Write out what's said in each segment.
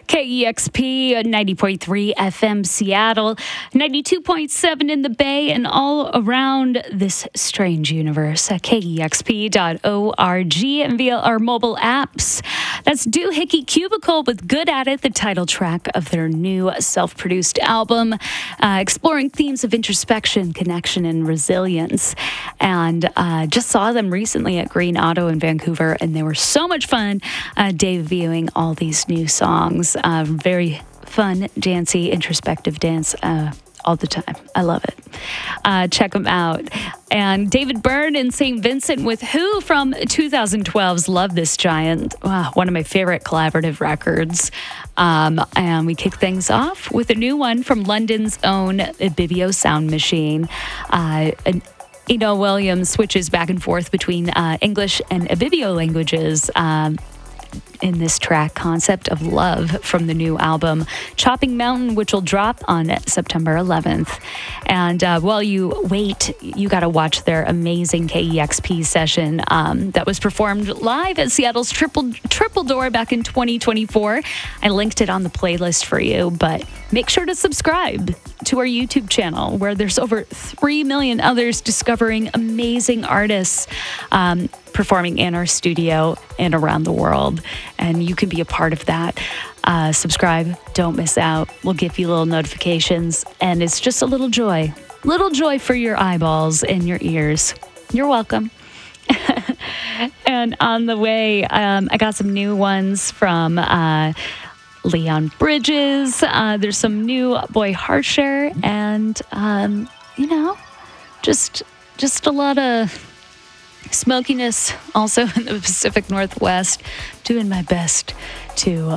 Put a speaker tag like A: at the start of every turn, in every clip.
A: KEXP 90.3 FM Seattle, 92.7 in the Bay, and all around this strange universe at KEXP.org and via our mobile apps. That's Doohickey Cubicle with Good At It, the title track of their new self-produced album, exploring themes of introspection, connection, and resilience. And just saw them recently at Green Auto in Vancouver, and they were so much fun debuting all these new songs. Very fun, dancey, introspective dance all the time. I love it. Check them out. And David Byrne and St. Vincent with Who from 2012's Love This Giant. One of my favorite collaborative records. And we kick things off with a new one from London's own Ibibio Sound Machine. Eno Williams switches back and forth between English and Ibibio languages in this track, Concept of Love, from the new album Chopping Mountain, which will drop on September 11th. And while you wait, you got to watch their amazing KEXP session that was performed live at Seattle's Triple Door back in 2024. I linked it on the playlist for you, but make sure to subscribe to our YouTube channel, where there's over 3 million others discovering amazing artists performing in our studio and around the world. And you can be a part of that. Subscribe, don't miss out. We'll give you little notifications, and it's just a little joy for your eyeballs and your ears. You're welcome. And on the way, I got some new ones from Leon Bridges. There's some new Boy Harsher, and just a lot of smokiness also in the Pacific Northwest. Doing my best to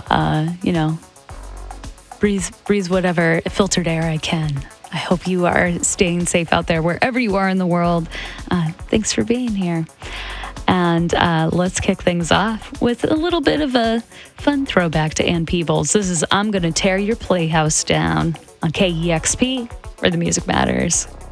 A: breathe whatever filtered air I can. I hope you are staying safe out there wherever you are in the world. Thanks for being here. And let's kick things off with a little bit of a fun throwback to Ann Peebles. This is I'm Gonna Tear Your Playhouse Down on KEXP, where the music matters.